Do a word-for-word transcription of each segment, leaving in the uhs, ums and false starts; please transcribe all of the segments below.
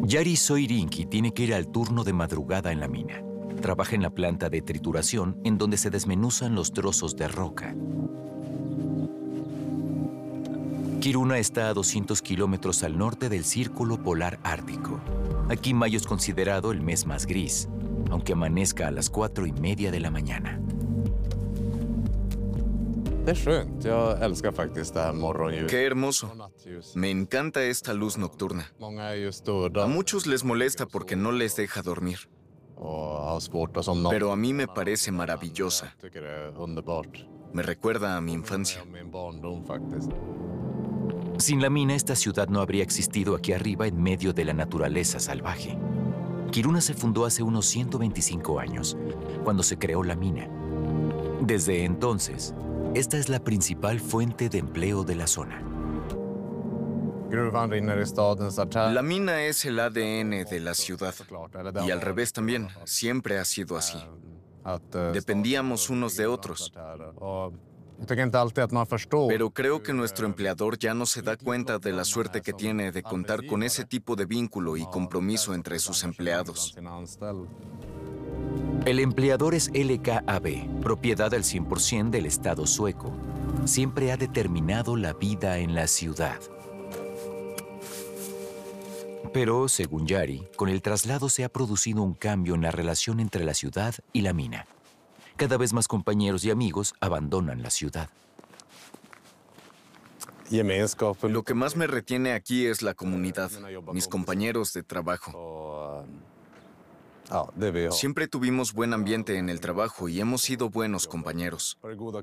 Jari Soirinki tiene que ir al turno de madrugada en la mina. Trabaja en la planta de trituración en donde se desmenuzan los trozos de roca. Kiruna está a doscientos kilómetros al norte del Círculo Polar Ártico. Aquí mayo es considerado el mes más gris, aunque amanezca a las cuatro y media de la mañana. Qué hermoso. Me encanta esta luz nocturna. A muchos les molesta porque no les deja dormir. Pero a mí me parece maravillosa. Me recuerda a mi infancia. Sin la mina, esta ciudad no habría existido aquí arriba en medio de la naturaleza salvaje. Kiruna se fundó hace unos ciento veinticinco años, cuando se creó la mina. Desde entonces, esta es la principal fuente de empleo de la zona. La mina es el A D N de la ciudad. Y al revés también, siempre ha sido así. Dependíamos unos de otros. Pero creo que nuestro empleador ya no se da cuenta de la suerte que tiene de contar con ese tipo de vínculo y compromiso entre sus empleados. El empleador es L K A B, propiedad al cien por ciento del Estado sueco. Siempre ha determinado la vida en la ciudad. Pero, según Jari, con el traslado se ha producido un cambio en la relación entre la ciudad y la mina. Cada vez más compañeros y amigos abandonan la ciudad. Lo que más me retiene aquí es la comunidad, mis compañeros de trabajo. Siempre tuvimos buen ambiente en el trabajo y hemos sido buenos compañeros.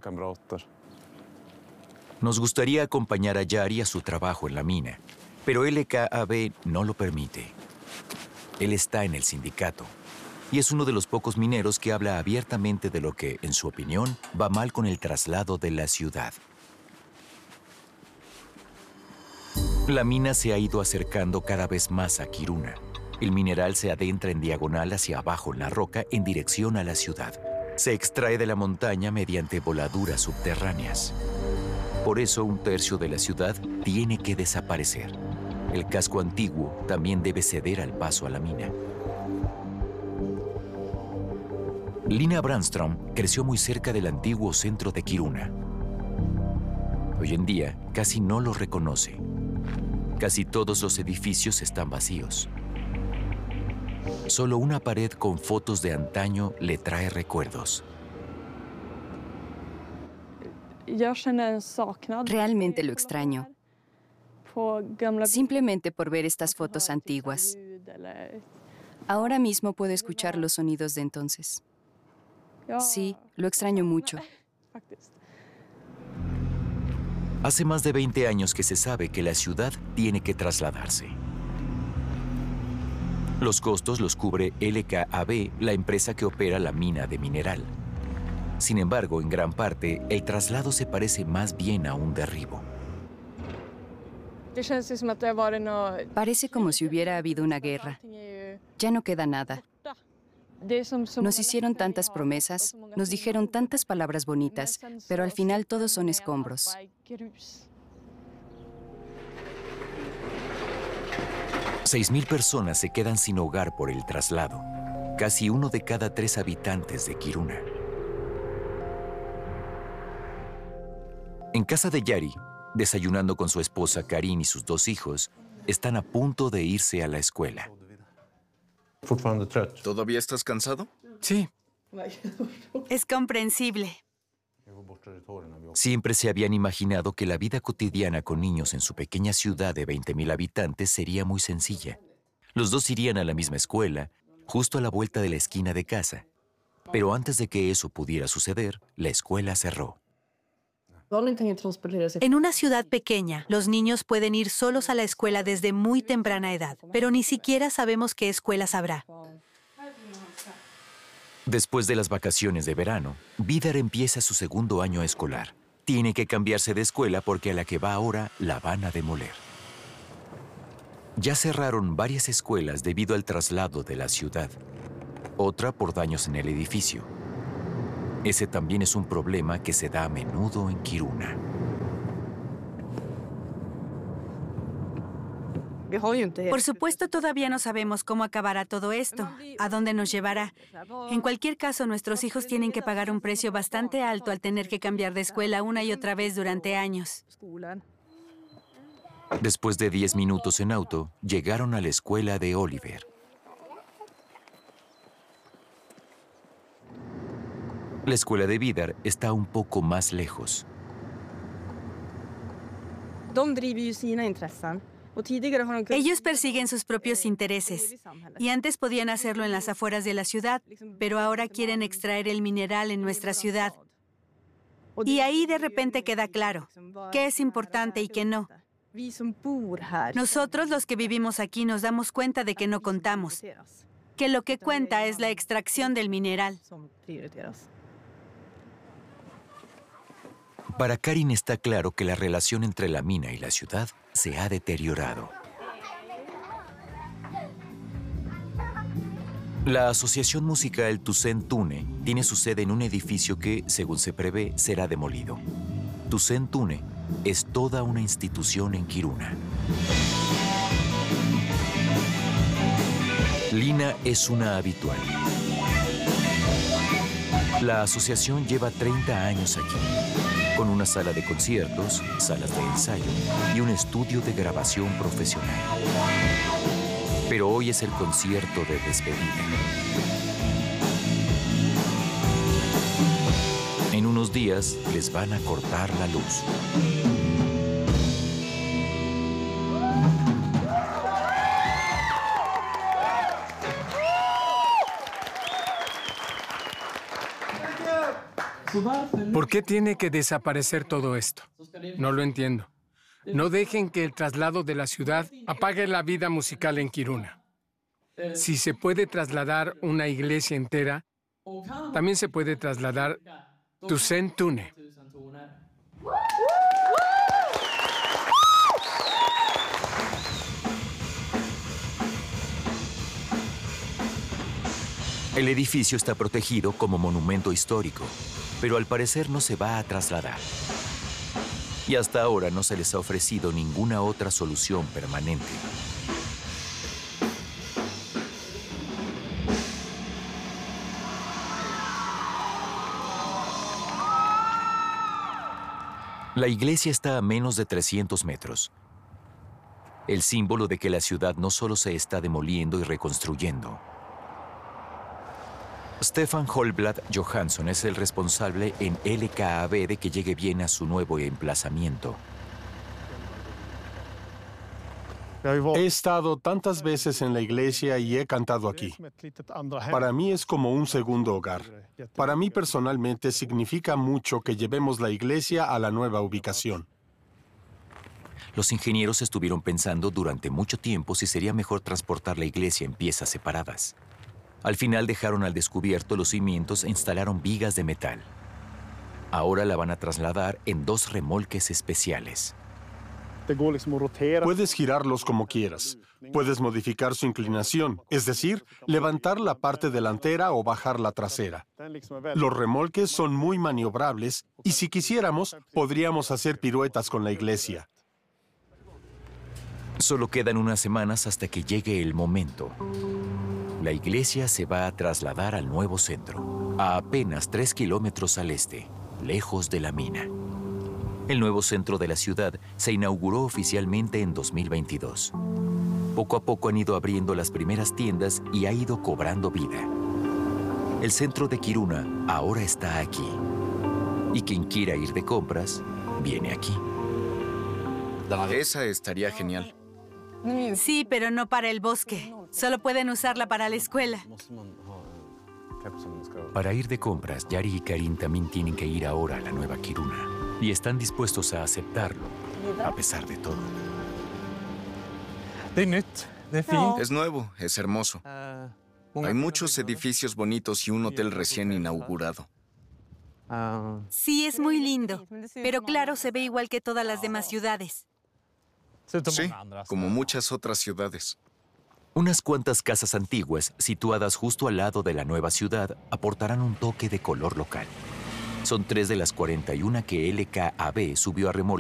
Nos gustaría acompañar a Jari a su trabajo en la mina, pero L K A B no lo permite. Él está en el sindicato y es uno de los pocos mineros que habla abiertamente de lo que, en su opinión, va mal con el traslado de la ciudad. La mina se ha ido acercando cada vez más a Kiruna. El mineral se adentra en diagonal hacia abajo en la roca en dirección a la ciudad. Se extrae de la montaña mediante voladuras subterráneas. Por eso, un tercio de la ciudad tiene que desaparecer. El casco antiguo también debe ceder al paso a la mina. Lina Brandström creció muy cerca del antiguo centro de Kiruna. Hoy en día, casi no lo reconoce. Casi todos los edificios están vacíos. Solo una pared con fotos de antaño le trae recuerdos. Realmente lo extraño. Simplemente por ver estas fotos antiguas. Ahora mismo puedo escuchar los sonidos de entonces. Sí, lo extraño mucho. Hace más de veinte años que se sabe que la ciudad tiene que trasladarse. Los costos los cubre L K A B, la empresa que opera la mina de mineral. Sin embargo, en gran parte, el traslado se parece más bien a un derribo. Parece como si hubiera habido una guerra. Ya no queda nada. Nos hicieron tantas promesas, nos dijeron tantas palabras bonitas, pero al final todos son escombros. Seis mil personas se quedan sin hogar por el traslado. Casi uno de cada tres habitantes de Kiruna. En casa de Jari, desayunando con su esposa Karin y sus dos hijos, están a punto de irse a la escuela. ¿Todavía estás cansado? Sí. Es comprensible. Siempre se habían imaginado que la vida cotidiana con niños en su pequeña ciudad de veinte mil habitantes sería muy sencilla. Los dos irían a la misma escuela, justo a la vuelta de la esquina de casa. Pero antes de que eso pudiera suceder, la escuela cerró. En una ciudad pequeña, los niños pueden ir solos a la escuela desde muy temprana edad, pero ni siquiera sabemos qué escuelas habrá. Después de las vacaciones de verano, Vidar empieza su segundo año escolar. Tiene que cambiarse de escuela porque a la que va ahora la van a demoler. Ya cerraron varias escuelas debido al traslado de la ciudad. Otra por daños en el edificio. Ese también es un problema que se da a menudo en Kiruna. Por supuesto, todavía no sabemos cómo acabará todo esto, a dónde nos llevará. En cualquier caso, nuestros hijos tienen que pagar un precio bastante alto al tener que cambiar de escuela una y otra vez durante años. Después de diez minutos en auto, llegaron a la escuela de Oliver. La escuela de Vidar está un poco más lejos. Ellos persiguen sus propios intereses y antes podían hacerlo en las afueras de la ciudad, pero ahora quieren extraer el mineral en nuestra ciudad. Y ahí de repente queda claro qué es importante y qué no. Nosotros, los que vivimos aquí, nos damos cuenta de que no contamos, que lo que cuenta es la extracción del mineral. Para Karin está claro que la relación entre la mina y la ciudad se ha deteriorado. La asociación musical Tusen Tune tiene su sede en un edificio que, según se prevé, será demolido. Tusen Tune es toda una institución en Kiruna. Lina es una habitual. La asociación lleva treinta años aquí, con una sala de conciertos, salas de ensayo y un estudio de grabación profesional. Pero hoy es el concierto de despedida. En unos días les van a cortar la luz. ¿Por qué tiene que desaparecer todo esto? No lo entiendo. No dejen que el traslado de la ciudad apague la vida musical en Kiruna. Si se puede trasladar una iglesia entera, también se puede trasladar Tusen Tune. El edificio está protegido como monumento histórico, pero al parecer no se va a trasladar. Y hasta ahora no se les ha ofrecido ninguna otra solución permanente. La iglesia está a menos de trescientos metros. El símbolo de que la ciudad no solo se está demoliendo y reconstruyendo. Stefan Holblad Johansson es el responsable en L K A B de que llegue bien a su nuevo emplazamiento. He estado tantas veces en la iglesia y he cantado aquí. Para mí es como un segundo hogar. Para mí personalmente significa mucho que llevemos la iglesia a la nueva ubicación. Los ingenieros estuvieron pensando durante mucho tiempo si sería mejor transportar la iglesia en piezas separadas. Al final dejaron al descubierto los cimientos e instalaron vigas de metal. Ahora la van a trasladar en dos remolques especiales. Puedes girarlos como quieras. Puedes modificar su inclinación, es decir, levantar la parte delantera o bajar la trasera. Los remolques son muy maniobrables y si quisiéramos, podríamos hacer piruetas con la iglesia. Solo quedan unas semanas hasta que llegue el momento. La iglesia se va a trasladar al nuevo centro, a apenas tres kilómetros al este, lejos de la mina. El nuevo centro de la ciudad se inauguró oficialmente en dos mil veintidós. Poco a poco han ido abriendo las primeras tiendas y ha ido cobrando vida. El centro de Kiruna ahora está aquí. Y quien quiera ir de compras, viene aquí. Esa estaría genial. Sí, pero no para el bosque. Solo pueden usarla para la escuela. Para ir de compras, Yari y Karin también tienen que ir ahora a la nueva Kiruna. Y están dispuestos a aceptarlo, a pesar de todo. Es nuevo, es hermoso. Hay muchos edificios bonitos y un hotel recién inaugurado. Sí, es muy lindo. Pero claro, se ve igual que todas las demás ciudades. Sí, como muchas otras ciudades. Unas cuantas casas antiguas, situadas justo al lado de la nueva ciudad, aportarán un toque de color local. Son tres de las cuarenta y una que L K A B subió a remolque